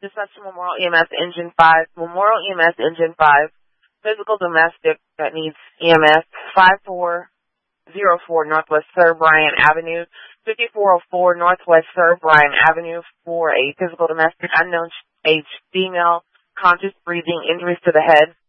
Dispatch to Memorial EMS Engine 5. Memorial EMS Engine 5. Physical domestic that needs EMS 5404 Northwest Sir Brian Avenue. 5404 Northwest Sir Brian Avenue for a physical domestic unknown age female, conscious breathing, injuries to the head.